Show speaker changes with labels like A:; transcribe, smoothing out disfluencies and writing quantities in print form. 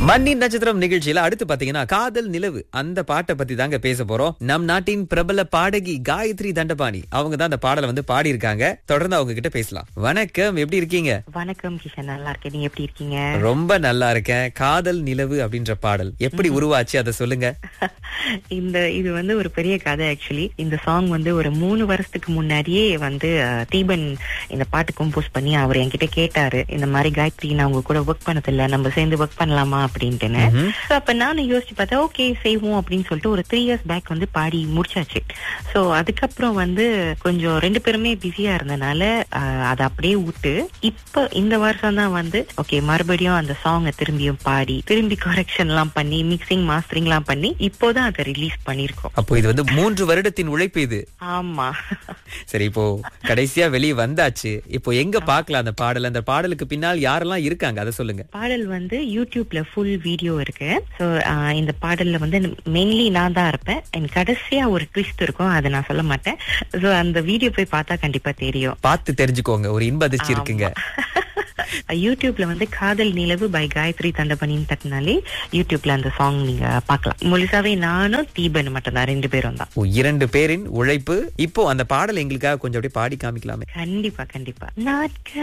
A: மண்ணின் நட்சத்திரம் நிகழ்ச்சியில அடுத்து பாத்தீங்கன்னா காதல் நிலவு அந்த பாட்டை பத்தி தாங்க பேச போறோம். நம் நாட்டின் பிரபல பாடகி காயத்ரி தண்டபாணி அவங்க தான் அந்த பாடலை வந்து பாடி இருக்காங்க. தொடர்ந்து அவங்க கிட்ட பேசலாம். வணக்கம், எப்படி இருக்கீங்க?
B: வணக்கம் கிஷன், நல்லா இருக்கேன். நீங்க எப்படி இருக்கீங்க?
A: ரொம்ப நல்லா இருக்கேன். காதல் நிலவு அப்படின்ற பாடல் எப்படி உருவாச்சு அதை சொல்லுங்க.
B: இது வந்து ஒரு பெரிய கதை. ஆக்சுவலி இந்த சாங் வந்து ஒரு 3 வருஷத்துக்கு முன்னாடியே வந்து தீபன் இந்த பாட்டு கம்போஸ் பண்ணி அவர் என்கிட்ட கேட்டாரு. இந்த மாதிரி காயத்ரி நான் உங்க கூட ஒர்க் பண்ணதில்ல, நம்ம சேர்ந்து ஒர்க் பண்ணலாமா அப்படின்ட்டுன்னு. அப்ப நானும் யோசிச்சு பார்த்தேன், ஓகே செய்வோம் அப்படின்னு சொல்லிட்டு ஒரு 3 இயர்ஸ் பேக் வந்து பாடி முடிச்சாச்சு. சோ அதுக்கப்புறம் வந்து கொஞ்சம் 2 பேருமே பிஸியா இருந்தனால அதை அப்படியே விட்டு இப்ப இந்த வருஷம் தான் வந்து ஓகே மறுபடியும் அந்த சாங்கை திரும்பியும் பாடி திரும்பி கரெக்ஷன் எல்லாம் பண்ணி மிக்சிங் மாஸ்டரிங் எல்லாம் பண்ணி இப்போதான் அதை ரிலீஸ் பண்ணிருக்கோம்.
A: அப்போ இது வந்து 3 வருடத்தின் உழைப்பு இது.
B: ஆமா. சரி,
A: இப்போ கடைசியா வெளியே வந்தாச்சு. இப்போ எங்க பாக்கலாம் அந்த பாடல்? அந்த பாடலுக்கு பின்னால் யாரெல்லாம் இருக்காங்க அதை சொல்லுங்க.
B: பாடல் வந்து யூடியூப்ல ஃபுல் வீடியோ இருக்கு. சோ இந்த பாடல்ல வந்து மெயின்லி நான் தான் இருப்பேன். கடைசியா ஒரு ட்விஸ்ட் இருக்கும், அதை நான் சொல்ல மாட்டேன். சோ அந்த வீடியோ போய் பார்த்தா கண்டிப்பா தெரியும்.
A: பார்த்து தெரிஞ்சுக்கோங்க, ஒரு இன்ப அதிர்ச்சி இருக்குங்க.
B: யூடியூப்ல வந்து காதல் நிலவு பை காயத்ரி தண்டபாணின்னு தட்டினாலே யூடியூப்ல அந்த சாங் நீங்க பாக்கலாம். முழுசாவே நானும் தீபன் மட்டும் தான், 2 பேரும் தான்.
A: 2 பேரின் உழைப்பு. இப்போ அந்த பாடல் எங்களுக்காக கொஞ்சம் அப்படியே பாடி காமிக்கலாமே?
B: கண்டிப்பா கண்டிப்பா. நாட்கள்